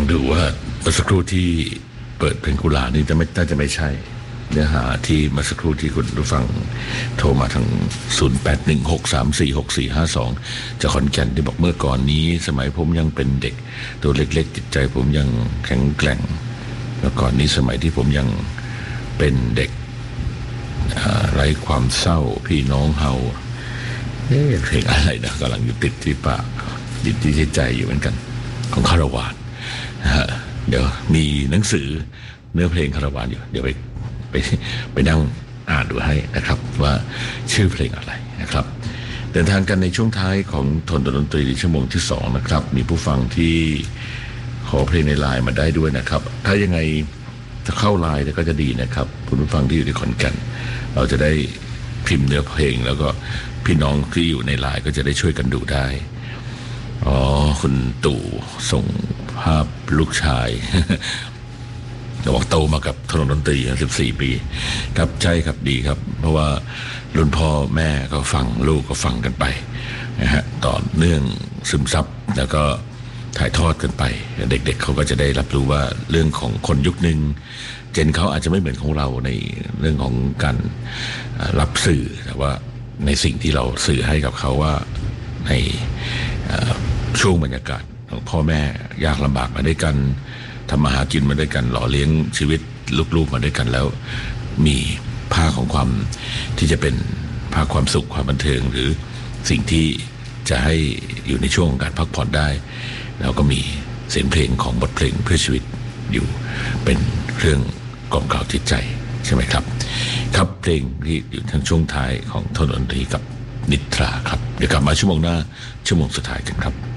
ดูว่าเมื่อสักครู่ที่เปิดเพลงกุหลาบนี่น่าจะไม่ใช่เนื้อหาที่เมื่อสักครู่ที่คุณผู้ฟังโทรมาทาง0816346452จากขอนแก่นที่บอกเมื่อก่อนนี้สมัยผมยังเป็นเด็กตัวเล็กๆจิตใจผมยังแข็งแกร่งแล้วก่อนนี้สมัยที่ผมยังเป็นเด็กไร้ความเศร้าพี่น้องเฮาเพลงอะไรนะกำลังอยู่ติดที่ปากติดที่ใจอยู่เหมือนกันของคารวานเดี๋ยวมีหนังสือเนื้อเพลงคารวานอยู่เดี๋ยวไปนั่งอ่านดูให้นะครับว่าชื่อเพลงอะไรนะครับเดินทางกันในช่วงท้ายของทนดนตรีชั่วโมงที่2นะครับมีผู้ฟังที่ขอเพลงในไลน์มาได้ด้วยนะครับถ้ายังไงจะเข้าไลน์ก็จะดีนะครับคุณผู้ฟังที่อยู่ในขอนแก่นเราจะได้พิมพ์เนื้อเพลงแล้วก็พี่น้องที่อยู่ในไลน์ก็จะได้ช่วยกันดูได้คุณตู่ส่งภาพลูกชายบอกโตมากับถนนดนตรี14 ปีครับใช่ครับดีครับเพราะว่ารุ่นพ่อแม่ก็ฟังลูกก็ฟังกันไปนะฮะต่อเนื่องซึมซับแล้วก็ถ่ายทอดกันไปเด็กๆเขาก็จะได้รับรู้ว่าเรื่องของคนยุคนึงเจนเขาอาจจะไม่เหมือนของเราในเรื่องของการรับสื่อแต่ว่าในสิ่งที่เราสื่อให้กับเขาว่าในช่วงบรรยากาศของพ่อแม่ยากลำบากมาด้วยกันทำมาหากินมาด้วยกันหล่อเลี้ยงชีวิตลูกๆมาด้วยกันแล้วมีภาคของความที่จะเป็นภาคความสุขความบันเทิงหรือสิ่งที่จะให้อยู่ในช่วงของการพักผ่อนได้แล้วก็มีเสียงเพลงของบทเพลงเพื่อชีวิตอยู่เป็นเครื่องกล่อมเกลาจิตใจใช่ไหมครับครับเพลงที่อยู่ทั้งช่วงท้ายของทนดนตรีกับนิทราครับเดี๋ยวกลับมาชั่วโมงหน้าชั่วโมงสุดท้ายกันครับ